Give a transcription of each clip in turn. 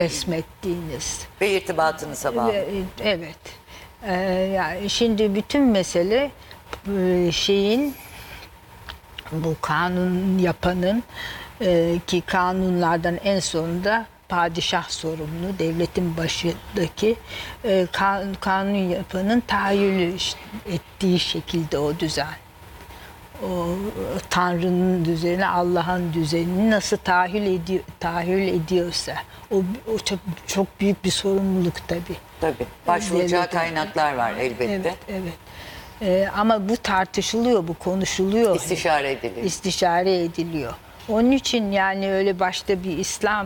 resmettiğiniz. Ve irtibatınıza bağlı. Evet. Yani şimdi bütün mesele şeyin, bu kanun yapanın, ki kanunlardan en sonunda padişah sorumlu, devletin başındaki kanun yapanın tahayyül ettiği şekilde o düzen. O Tanrı'nın düzeni, Allah'ın düzenini nasıl tahayyül ediyorsa, o çok büyük bir sorumluluk tabii. Tabii. Başvuracağı kaynaklar var elbette. Evet, evet. Ama bu tartışılıyor, bu konuşuluyor. İstişare ediliyor. İstişare ediliyor. Onun için yani öyle başta bir İslam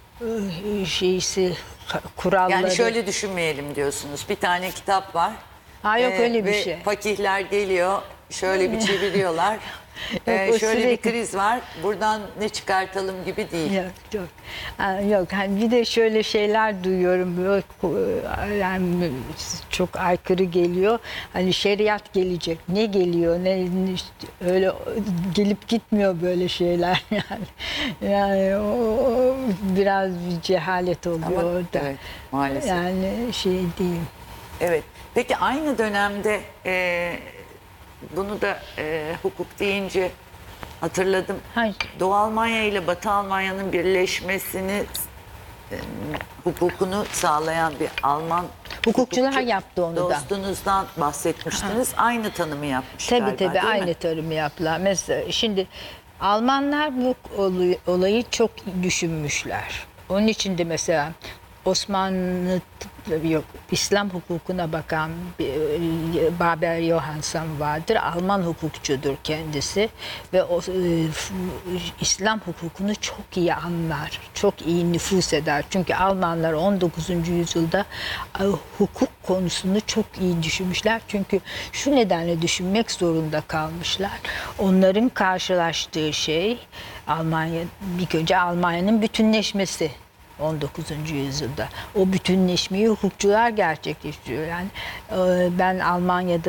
kuralları. Yani şöyle düşünmeyelim diyorsunuz. Bir tane kitap var. Ha yok öyle bir ve şey. fakihler geliyor, şöyle bir çeviriyorlar. Yok, şöyle sürekli... bir kriz var, buradan ne çıkartalım gibi değil. Yok, yok. Yok, hani bir de şöyle şeyler duyuyorum, böyle, yani çok aykırı geliyor. Hani şeriat gelecek, ne geliyor, ne öyle gelip gitmiyor böyle şeyler yani. Yani o biraz bir cehalet oluyor. Ama, orada. evet, maalesef. Yani şey değil. Evet. Peki aynı dönemde bunu da hukuk deyince hatırladım. Hayır. Doğu Almanya ile Batı Almanya'nın birleşmesini hukukunu sağlayan bir Alman Hukukçular yaptı onu da. dostunuzdan bahsetmiştiniz. Aynı tanımı yapmış Tabii galiba, tabii değil aynı mi? tanımı yaptılar. Mesela şimdi Almanlar bu olayı çok düşünmüşler. Onun için de mesela Osmanlı yok, İslam hukukuna bakan Baber Johansson vardır. Alman hukukçudur kendisi ve o İslam hukukunu çok iyi anlar. Çok iyi nüfuz eder. Çünkü Almanlar 19. yüzyılda hukuk konusunu çok iyi düşünmüşler. Çünkü şu nedenle düşünmek zorunda kalmışlar. Onların karşılaştığı şey ilk önce Almanya'nın bütünleşmesi. 19. yüzyılda. O bütünleşmeyi hukukçular gerçekleştiriyor. Yani ben Almanya'da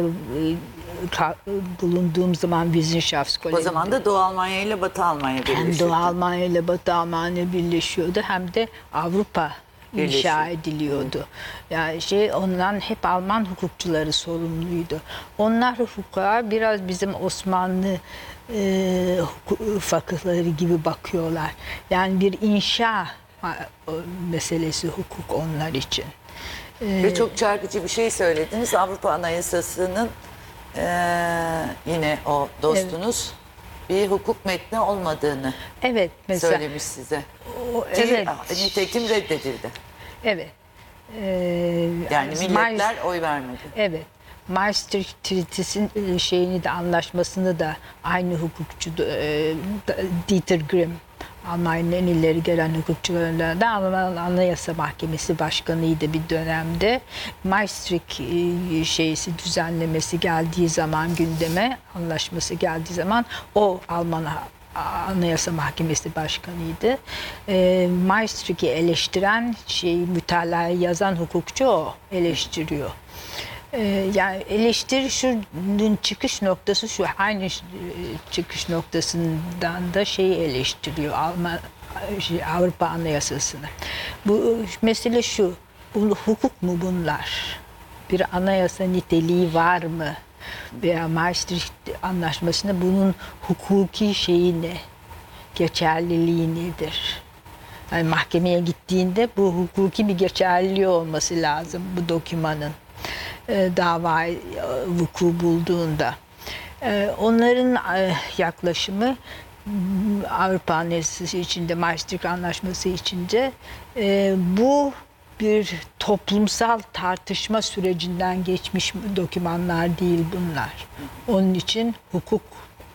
bulunduğum zaman Wissenschaftskollegi'de. O zaman da Doğu Almanya ile Batı Almanya birleşiyor. Hem Doğu Almanya ile Batı Almanya birleşiyordu hem de Avrupa inşa ediliyordu. Yani ondan hep Alman hukukçuları sorumluydu. Onlar hukuka biraz bizim Osmanlı fakıhları gibi bakıyorlar. Yani bir inşa meselesi hukuk onlar için. Ve çok çarpıcı bir şey söylediniz. Avrupa Anayasası'nın yine o dostunuz bir hukuk metni olmadığını söylemiş size. Evet. Nitekim reddedildi. Evet. Yani milletler oy vermedi. Evet. Maastricht Treaty'sin şeyini de anlaşmasını da aynı hukukçu Dieter Grimm, Almanya'nın en ileri gelen hukukçularından da Alman Anayasa Mahkemesi Başkanı'ydı bir dönemde. Maastricht düzenlemesi geldiği zaman gündeme, anlaşması geldiği zaman o Alman Anayasa Mahkemesi Başkanı'ydı. Maastricht'i eleştiren mütalayı yazan hukukçu o eleştiriyor. Yani eleştiri şunun çıkış noktası şu, aynı çıkış noktasından da eleştiriyor Avrupa Anayasası'nı. Bu mesele şu, bu hukuk mu bunlar? Bir anayasa niteliği var mı? Veya Maastricht Anlaşması'nda bunun hukuki ne? Geçerliliği nedir? Yani mahkemeye gittiğinde bu hukuki bir geçerliliği olması lazım bu dokümanın. Dava vuku bulduğunda. Onların yaklaşımı Avrupa Anayasası içinde, Maastricht Anlaşması içinde bu bir toplumsal tartışma sürecinden geçmiş dokümanlar değil bunlar. Onun için hukuk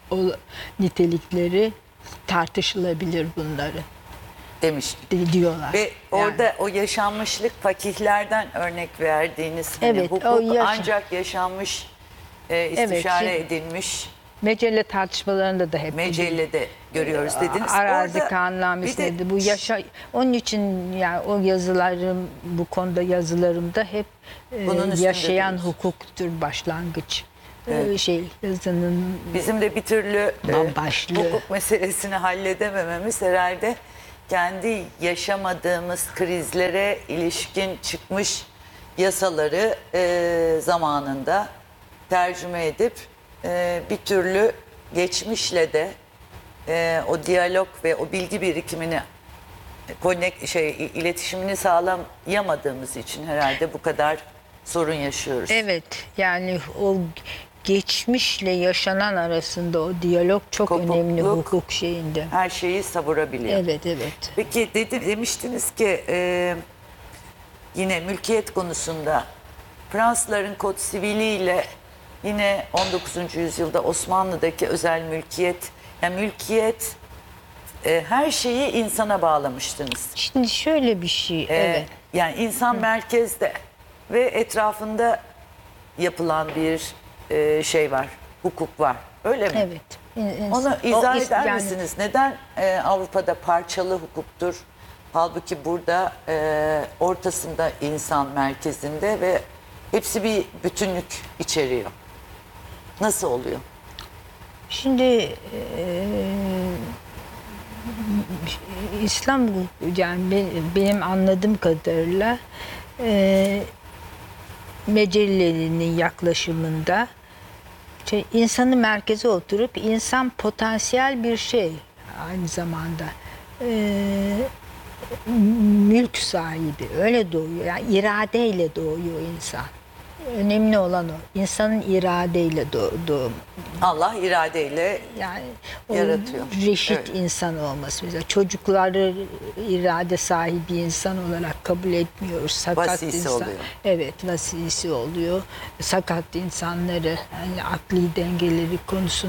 nitelikleri tartışılabilir bunların. Demiş. Diyorlar. Ve orada o yaşanmışlık fakihlerden örnek verdiğiniz hukuk ancak yaşanmış, istişare edilmiş. Mecelle tartışmalarında da hep Mecellede görüyoruz dediniz. Arazi kanunnamesindedir. Bu onun için yani o yazılarım, bu konuda yazılarımda hep yaşayan dediniz. hukuktur başlangıç. Evet. Yazının bizim de bir türlü hukuk meselesini halledemememiz herhalde kendi yaşamadığımız krizlere ilişkin çıkmış yasaları zamanında tercüme edip bir türlü geçmişle de o diyalog ve o bilgi birikimini iletişimini sağlayamadığımız için herhalde bu kadar sorun yaşıyoruz. Evet, yani o geçmişle yaşanan arasında o diyalog çok Kopukluk, önemli hukuk şeyinde. Her şeyi savurabiliyor. Evet, evet. Peki demiştiniz ki yine mülkiyet konusunda Fransızların Kod Sivili ile yine 19. yüzyılda Osmanlı'daki özel mülkiyet, yani mülkiyet her şeyi insana bağlamıştınız. Şimdi şöyle bir şey, evet. Yani insan merkezde ve etrafında yapılan bir şey var, hukuk var. Öyle mi? Evet. Onu izah eder yani, misiniz? Neden Avrupa'da parçalı hukuktur? Halbuki burada ortasında insan merkezinde ve hepsi bir bütünlük içeriyor. Nasıl oluyor? Şimdi İslam hukuku, yani benim anladığım kadarıyla Mecelle'nin yaklaşımında insanı merkeze oturup insan potansiyel bir şey aynı zamanda mülk sahibi, öyle doğuyor. Yani iradeyle doğuyor insan. Önemli olan o. İnsanın iradeyle doğum. Allah iradeyle Yani yaratıyor. Reşit Evet. insan olması. Mesela çocukları irade sahibi insan olarak kabul etmiyoruz. Sakat Vasisi insan. oluyor. Evet, vasisi oluyor. Sakat insanları, yani akli dengeleri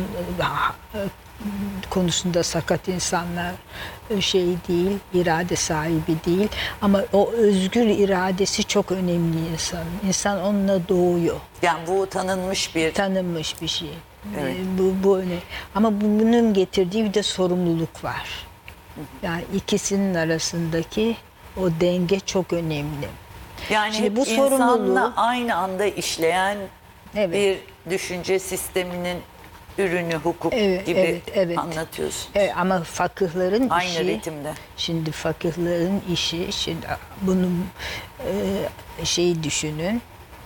konusunda sakat insanlar şey değil, irade sahibi değil. Ama o özgür iradesi çok önemli insanın. İnsan onunla doğuyor. Yani bu tanınmış bir Tanınmış bir şey. Evet. Bu önemli. Ama bunun getirdiği bir de sorumluluk var. Yani ikisinin arasındaki o denge çok önemli. yani Şimdi hep bu insanla sorumluluğu- aynı anda işleyen Evet. bir düşünce sisteminin ürünü hukuk Evet, gibi evet. anlatıyorsun. Evet, ama fakıhların Aynı işi, ritimde. şimdi fakıhların işi, şimdi bunun şeyi düşünün,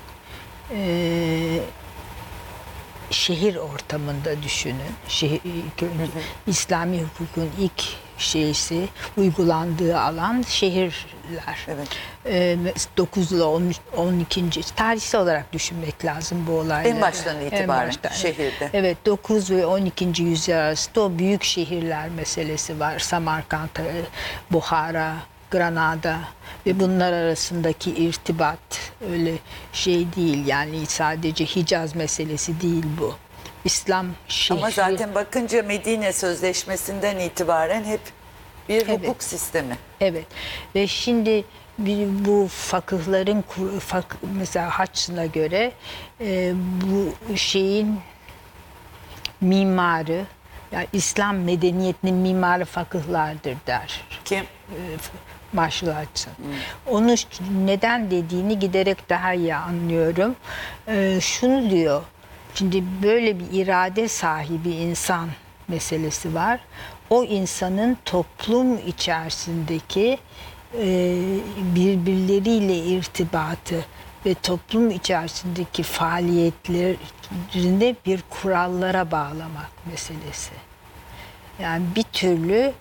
şehir ortamında düşünün. İslami hukukun ilk uygulandığı alan şehirler. Evet. 9 ile 12. tarihsel olarak düşünmek lazım bu olayları. En baştan itibaren şehirde. Evet, 9 ve 12. yüzyıl arasında o büyük şehirler meselesi var. Samarkand, Buhara, Granada ve bunlar arasındaki irtibat öyle şey değil. Yani sadece Hicaz meselesi değil bu. İslam şehri. Ama zaten bakınca Medine Sözleşmesi'nden itibaren hep bir hukuk sistemi. Evet. Ve şimdi bu fakıhların mesela Haçlı'na göre bu şeyin mimarı, yani İslam medeniyetinin mimarı fakıhlardır der. Kim? Marshall Hudson. Onu neden dediğini giderek daha iyi anlıyorum. Şunu diyor. Şimdi böyle bir irade sahibi insan meselesi var. O insanın toplum içerisindeki birbirleriyle irtibatı ve toplum içerisindeki faaliyetlerini bir kurallara bağlamak meselesi. Yani bir türlü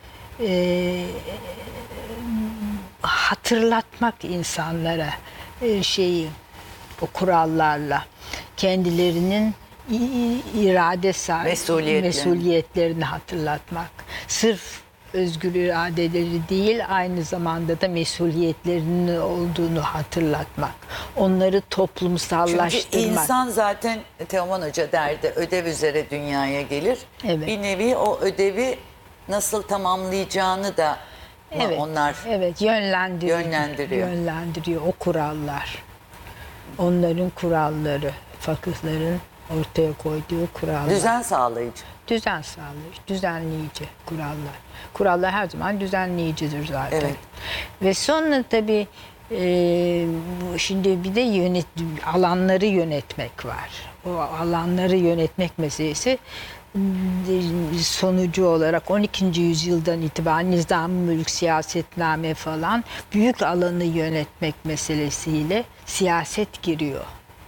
hatırlatmak insanlara o kurallarla kendilerinin irade sahibi mesuliyetlerini hatırlatmak. Sırf özgür iradeleri değil, aynı zamanda da mesuliyetlerinin olduğunu hatırlatmak. Onları toplumsallaştırmak. Çünkü insan zaten Teoman Hoca derdi ödev üzere dünyaya gelir. Evet. Bir nevi o ödevi nasıl tamamlayacağını da onlar yönlendiriyor o kurallar. Onların kuralları, fakıhların ortaya koyduğu kurallar. Düzen sağlayıcı. Düzen sağlayıcı, düzenleyici kurallar. Kurallar her zaman düzenleyicidir zaten. Evet. Ve sonra tabii şimdi bir de alanları yönetmek var. O alanları yönetmek meselesi sonucu olarak 12. yüzyıldan itibaren nizam-ı mülk, siyasetname falan büyük alanı yönetmek meselesiyle siyaset giriyor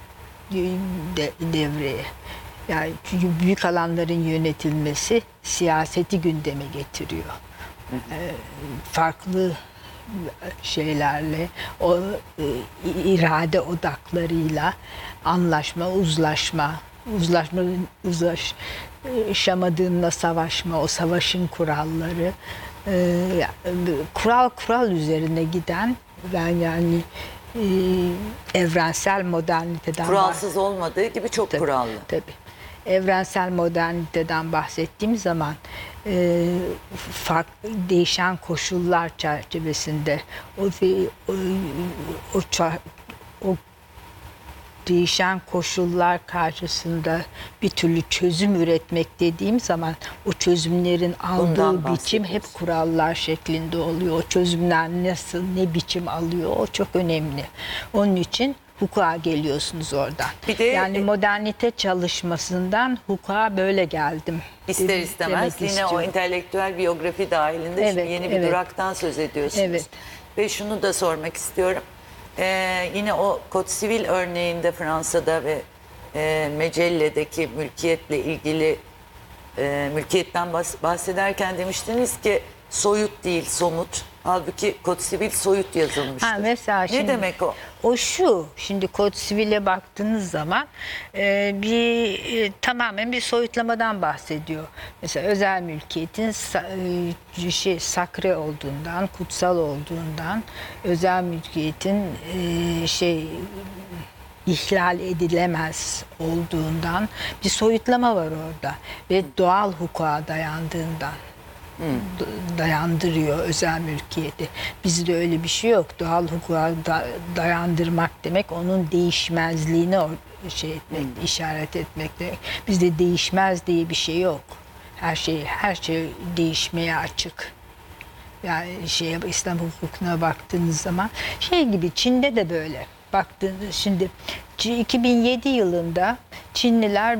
devreye. Yani çünkü büyük alanların yönetilmesi siyaseti gündeme getiriyor. Farklı şeylerle, o irade odaklarıyla anlaşma, uzlaşamadığında savaşma, o savaşın kuralları, kural üzerine giden, ben yani evrensel moderniteden Kuralsız olmadığı gibi çok kurallı. Tabii. Evrensel moderniteden bahsettiğim zaman değişen koşullar çerçevesinde o değişen koşullar karşısında bir türlü çözüm üretmek dediğim zaman o çözümlerin aldığı biçim hep kurallar şeklinde oluyor. O çözümler nasıl, ne biçim alıyor, o çok önemli. Onun için hukuka geliyorsunuz oradan. Bir de, yani modernite çalışmasından hukuka böyle geldim. İster istemez yine o entelektüel biyografi dahilinde şimdi yeni bir duraktan söz ediyorsunuz. Evet. Ve şunu da sormak istiyorum. Yine o Code Civil örneğinde Fransa'da ve Mecelle'deki mülkiyetle ilgili mülkiyetten bahsederken demiştiniz ki soyut değil, somut. Halbuki Code Civil soyut yazılmıştır. Mesela ne demek o? O şu, şimdi Code Civil'e baktığınız zaman tamamen bir soyutlamadan bahsediyor. Mesela özel mülkiyetin sakre olduğundan, kutsal olduğundan, özel mülkiyetin ihlal edilemez olduğundan bir soyutlama var orada ve doğal hukuka dayandığından. Dayandırıyor özel mülkiyeti. Bizde öyle bir şey yok. Doğal hukuka dayandırmak demek onun değişmezliğini işaret etmek demek. Bizde değişmez diye bir şey yok. Her şey değişmeye açık. Yani İslam hukukuna baktığınız zaman gibi Çin'de de böyle. Baktığınız şimdi 2007 yılında Çinliler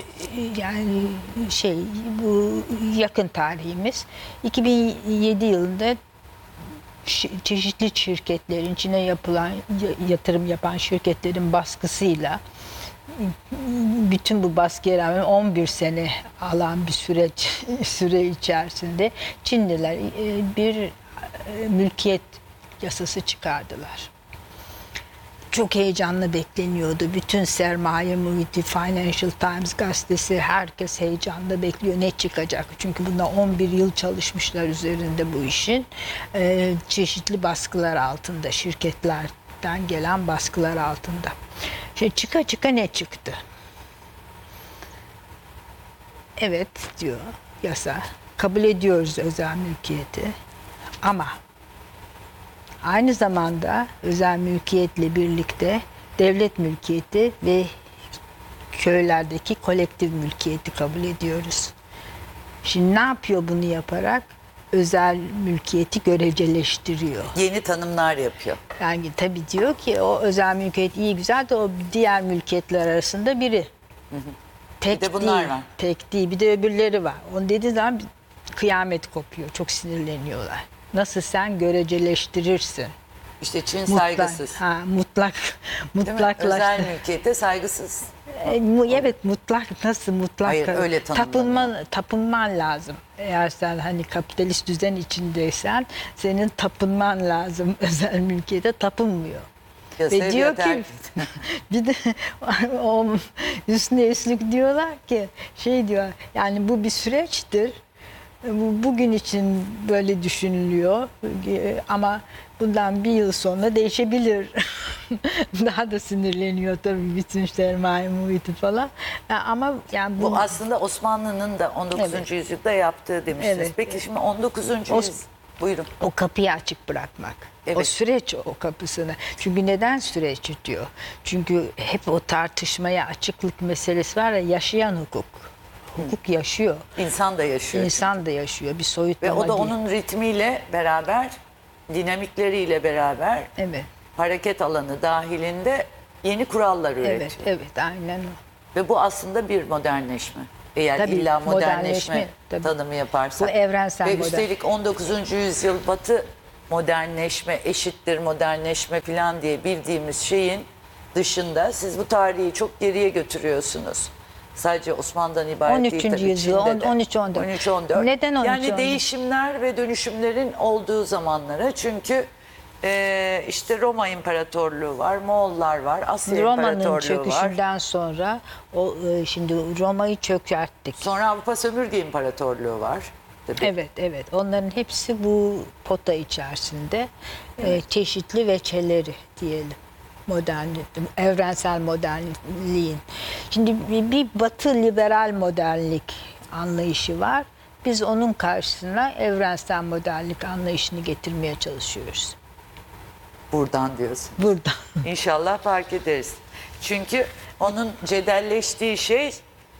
bu yakın tarihimiz 2007 yılında çeşitli şirketlerin içine yatırım yapan şirketlerin baskısıyla bütün bu baskıya rağmen 11 sene alan bir süre içerisinde Çinliler bir mülkiyet yasası çıkardılar. Çok heyecanla bekleniyordu. Bütün sermaye muhiti, Financial Times gazetesi, herkes heyecanla bekliyor ne çıkacak. Çünkü bunda 11 yıl çalışmışlar üzerinde bu işin. Çeşitli baskılar altında, şirketlerden gelen baskılar altında. Çıka ne çıktı? Evet diyor yasa, kabul ediyoruz özel mülkiyeti ama aynı zamanda özel mülkiyetle birlikte devlet mülkiyeti ve köylerdeki kolektif mülkiyeti kabul ediyoruz. Şimdi ne yapıyor bunu yaparak? Özel mülkiyeti göreceleştiriyor. Yeni tanımlar yapıyor. Yani tabii diyor ki o özel mülkiyet iyi güzel de o diğer mülkiyetler arasında biri. Tek bir de bunlar var. Tek değil, bir de öbürleri var. Onu dediği zaman kıyamet kopuyor. Çok sinirleniyorlar. Nasıl sen göreceleştirirsin? İşte Çin saygısız. Mutlaklaştı. Özel mülkiyete saygısız. Evet, nasıl mutlak? Hayır, öyle tapınman lazım. Eğer sen kapitalist düzen içindeysen senin tapınman lazım. Özel mülkiyete tapınmıyor. Ve diyor ki bir de üstüne üstlük diyorlar ki diyor yani bu bir süreçtir. Bugün için böyle düşünülüyor ama bundan bir yıl sonra değişebilir. Daha da sinirleniyor tabii bütün sermaye muhiti falan. Ama yani bu aslında Osmanlı'nın da 19. yüzyılda yaptığı demiştiniz. Evet. Peki şimdi 19. yüzyıl buyurun. O kapıyı açık bırakmak. Evet. O süreç o kapısını. Çünkü neden süreç diyor? Çünkü hep o tartışmaya açıklık meselesi var ya, yaşayan hukuk. Hukuk yaşıyor. İnsan da yaşıyor. İnsan da yaşıyor. Bir soyutlama ve o da onun ritmiyle beraber, dinamikleriyle beraber hareket alanı dahilinde yeni kurallar üretiyor. Evet, aynen o. Ve bu aslında bir modernleşme. Eğer Tabii, illa modernleşme modernleşme, tabii. tanımı yaparsak. Bu evrensel Ve modern. üstelik 19. yüzyıl Batı modernleşme eşittir modernleşme falan diye bildiğimiz şeyin dışında siz bu tarihi çok geriye götürüyorsunuz. Sadece Osmanlı'dan ibaret 13. değil tabii. yüzyıl, Çin'de de. 13-14. 13-14. Neden 13-14? Yani değişimler ve dönüşümlerin olduğu zamanlara. Çünkü işte Roma İmparatorluğu var, Moğollar var, Asya Roma'nın İmparatorluğu var. çöküşünden sonra şimdi Roma'yı çökerttik. Sonra Avrupa Sömürge İmparatorluğu var. Tabii. Evet. Onların hepsi bu pota içerisinde çeşitli veçeleri diyelim. Evrensel modernliğin. Şimdi bir Batı liberal modernlik anlayışı var. Biz onun karşısına evrensel modernlik anlayışını getirmeye çalışıyoruz. Buradan diyorsun. Burada. İnşallah fark ederiz. Çünkü onun cedelleştiği şey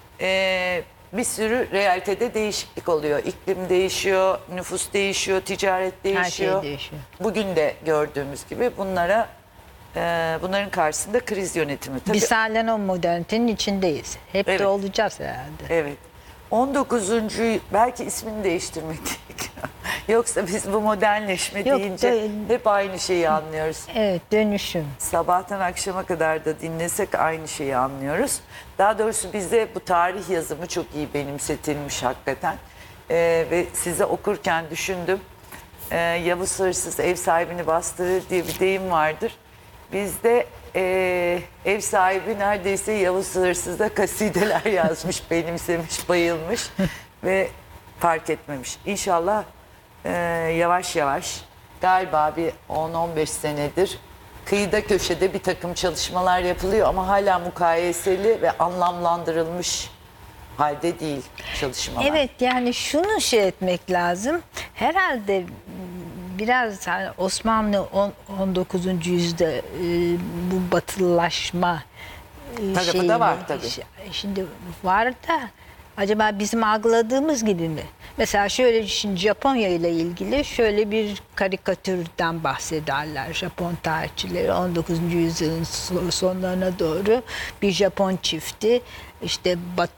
bir sürü realitede değişiklik oluyor. İklim değişiyor, nüfus değişiyor, ticaret değişiyor. Her şey değişiyor. Bugün de gördüğümüz gibi bunların karşısında kriz yönetimi. Tabii, Biz halen o modernitenin içindeyiz. Hep Evet. de olacağız herhalde. evet. 19. belki ismini değiştirmek gerekiyor. Yoksa biz bu modernleşme Yok, deyince hep aynı şeyi anlıyoruz. Evet, dönüşüm. Sabahtan akşama kadar da dinlesek aynı şeyi anlıyoruz. Daha doğrusu bize bu tarih yazımı çok iyi benimsetilmiş hakikaten. Ve size okurken düşündüm. Yavuz hırsız ev sahibini bastırır diye bir deyim vardır. Bizde ev sahibi neredeyse Yavuz hırsıza kasideler yazmış, benimsemiş, bayılmış ve fark etmemiş. İnşallah yavaş yavaş galiba bir 10-15 senedir kıyıda köşede bir takım çalışmalar yapılıyor ama hala mukayeseli ve anlamlandırılmış halde değil çalışmalar. Evet, yani şunu etmek lazım. Herhalde biraz Osmanlı 19. yüzyılda bu batılılaşma Tarafı da var tabii. Şimdi var da acaba bizim algıladığımız gibi mi? Mesela şöyle şimdi Japonya ile ilgili şöyle bir karikatürden bahsederler Japon tarihçileri 19. yüzyılın sonlarına doğru bir Japon çifti işte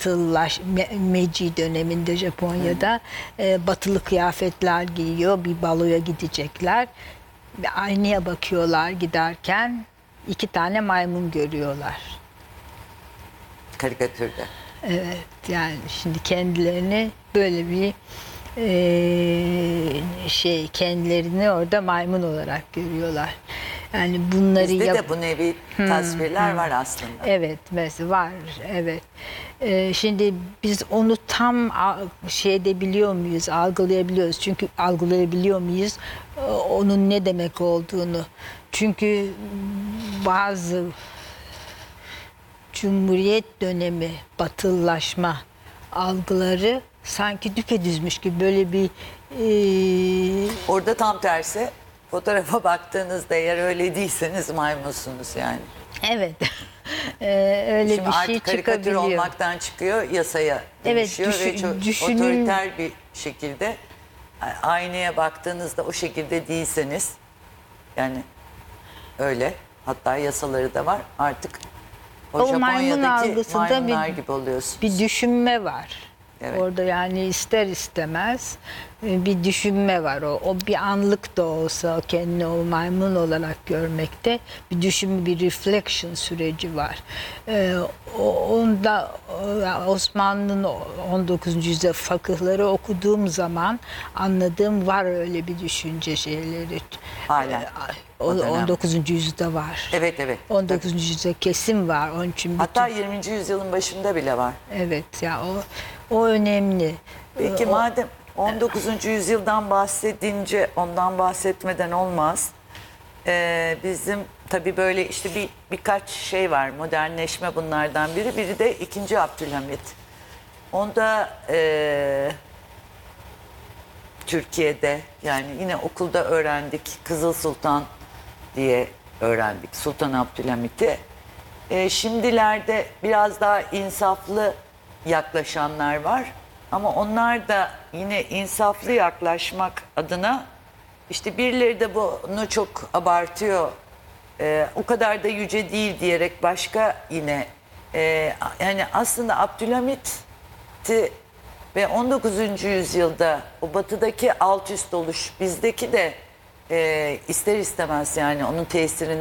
Meiji döneminde Japonya'da batılı kıyafetler giyiyor, bir baloya gidecekler. Aynaya bakıyorlar giderken 2 tane maymun görüyorlar. Karikatürde. Evet, yani şimdi kendilerini böyle bir kendilerini orada maymun olarak görüyorlar. Yani bunları Bizde de bu nevi tasvirler var aslında. Evet, mesela var. Evet. Şimdi biz onu tam edebiliyor muyuz, algılayabiliyoruz. Çünkü algılayabiliyor muyuz onun ne demek olduğunu. Çünkü bazı Cumhuriyet dönemi batılılaşma algıları sanki düpedüzmüş gibi böyle bir Orada tam tersi fotoğrafa baktığınızda eğer öyle değilseniz maymunsunuz yani. evet öyle Şimdi bir şey artık karikatür çıkabiliyor. olmaktan çıkıyor yasaya Evet, dönüşüyor ve çok otoriter bir şekilde aynaya baktığınızda o şekilde değilseniz yani öyle hatta yasaları da var artık o maymun Japonya'daki algısında maymunlar gibi oluyorsunuz. bir düşünme var. Evet. Orada yani ister istemez bir düşünme var. O bir anlık da olsa kendini o maymun olarak görmekte bir düşünme, bir reflection süreci var. Onda Osmanlı'nın 19. yüzyıl fakıhları okuduğum zaman anladığım var öyle bir düşünce şeyleri. Hala. 19. yüzyılda var. Evet evet. 19. yüzyılda kesin var. Onun için hatta 20. yüzyılın başında bile var. evet ya o önemli. Peki madem 19. yüzyıldan bahsedince ondan bahsetmeden olmaz. Bizim tabii böyle işte birkaç şey var. Modernleşme bunlardan biri. Biri de 2. Abdülhamit. Onda Türkiye'de yani yine okulda öğrendik. Kızıl Sultan diye öğrendik. Sultan Abdülhamit'i. Şimdilerde biraz daha insaflı yaklaşanlar var. Ama onlar da yine insaflı yaklaşmak adına işte birileri de bunu çok abartıyor. O kadar da yüce değil diyerek başka yine yani aslında Abdülhamit gitti ve 19. yüzyılda o batıdaki alt üst oluş bizdeki de ister istemez yani onun tesirinden